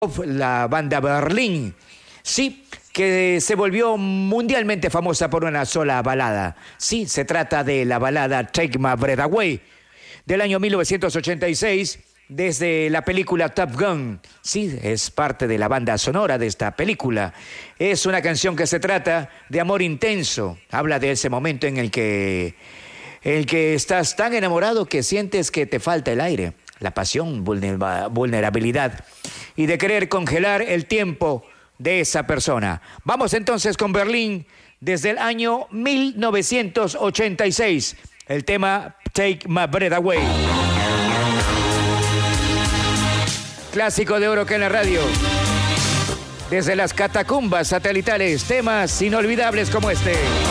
la banda Berlín, sí, que se volvió mundialmente famosa por una sola balada. Sí, se trata de la balada Take My Breath Away, del año 1986, desde la película Top Gun. Sí, es parte de la banda sonora de esta película. Es una canción que se trata de amor intenso. Habla de ese momento en el que estás tan enamorado que sientes que te falta el aire, la pasión, vulnerabilidad y de querer congelar el tiempo de esa persona. Vamos entonces con Berlín desde el año 1986. El tema Take My Breath Away. Clásico de oro que en la radio. Desde las catacumbas satelitales, temas inolvidables como este.